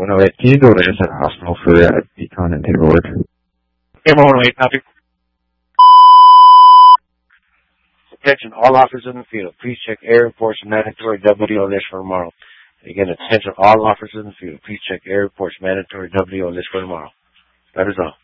108. Can you go to Innocent Hospital for that decon and paperwork? Okay, 108, copy. Attention, all officers in the field. Please check air reports and mandatory WO list for tomorrow. Again, attention, all officers in the field. Please check air reports mandatory WO list for tomorrow. That is all.